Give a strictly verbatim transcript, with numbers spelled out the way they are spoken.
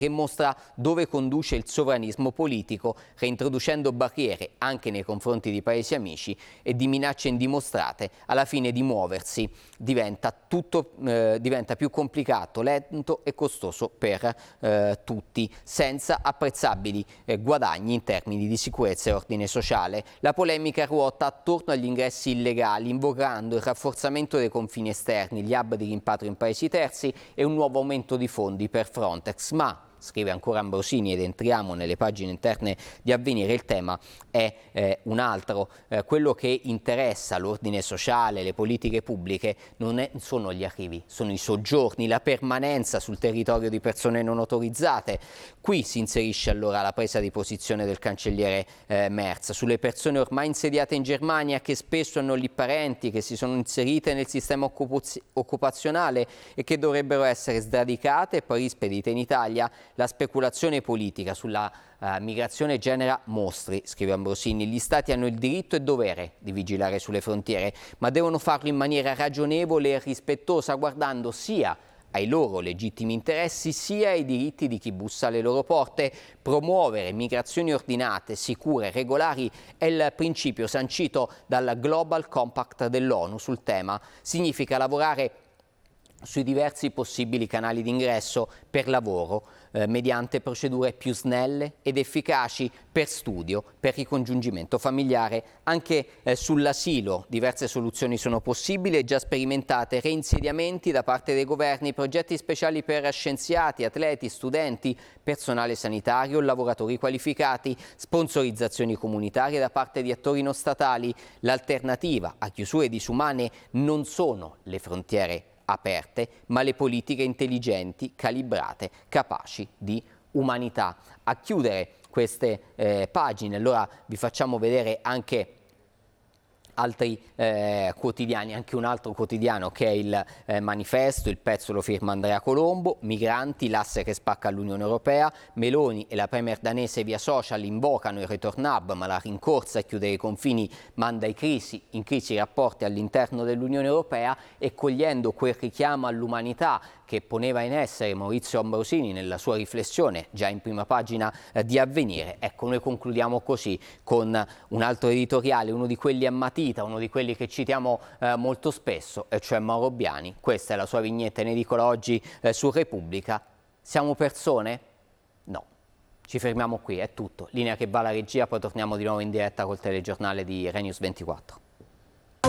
che mostra dove conduce il sovranismo politico, reintroducendo barriere anche nei confronti di paesi amici e di minacce indimostrate. Alla fine di muoversi diventa tutto eh, diventa più complicato, lento e costoso per eh, tutti, senza apprezzabili eh, guadagni in termini di sicurezza e ordine sociale. La polemica ruota attorno agli ingressi illegali, invocando il rafforzamento dei confini esterni, gli hub di rimpatrio in paesi terzi e un nuovo aumento di fondi per Frontex. Ma scrive ancora Ambrosini, ed entriamo nelle pagine interne di Avvenire, il tema è eh, un altro. Eh, quello che interessa l'ordine sociale, le politiche pubbliche, non è, sono gli arrivi, sono i soggiorni, la permanenza sul territorio di persone non autorizzate. Qui si inserisce allora la presa di posizione del cancelliere eh, Merz sulle persone ormai insediate in Germania, che spesso hanno lì parenti, che si sono inserite nel sistema occupazionale e che dovrebbero essere sradicate e poi rispedite in Italia. La speculazione politica sulla uh, migrazione genera mostri, scrive Ambrosini. Gli Stati hanno il diritto e dovere di vigilare sulle frontiere, ma devono farlo in maniera ragionevole e rispettosa, guardando sia ai loro legittimi interessi sia ai diritti di chi bussa alle loro porte. Promuovere migrazioni ordinate, sicure, regolari è il principio sancito dal Global Compact dell'ONU sul tema. Significa lavorare sui diversi possibili canali d'ingresso per lavoro, eh, mediante procedure più snelle ed efficaci per studio, per ricongiungimento familiare. Anche eh, sull'asilo diverse soluzioni sono possibili e già sperimentate: reinsediamenti da parte dei governi, progetti speciali per scienziati, atleti, studenti, personale sanitario, lavoratori qualificati, sponsorizzazioni comunitarie da parte di attori non statali. L'alternativa a chiusure disumane non sono le frontiere aperte, ma le politiche intelligenti, calibrate, capaci di umanità. A chiudere queste eh, pagine, allora vi facciamo vedere anche altri eh, quotidiani, anche un altro quotidiano che è il eh, Manifesto. Il pezzo lo firma Andrea Colombo. Migranti, l'asse che spacca l'Unione Europea. Meloni e la premier danese via social invocano il Return Hub, ma la rincorsa a chiudere i confini manda in crisi, in crisi i rapporti all'interno dell'Unione Europea. E cogliendo quel richiamo all'umanità che poneva in essere Maurizio Ambrosini nella sua riflessione già in prima pagina eh, di Avvenire, ecco, noi concludiamo così con un altro editoriale, uno di quelli a matita, uno di quelli che citiamo eh, molto spesso, e cioè Mauro Biani. Questa è la sua vignetta in edicola oggi eh, su Repubblica. Siamo persone? No. Ci fermiamo qui, è tutto. Linea che va alla regia, poi torniamo di nuovo in diretta col telegiornale di Rai News ventiquattro.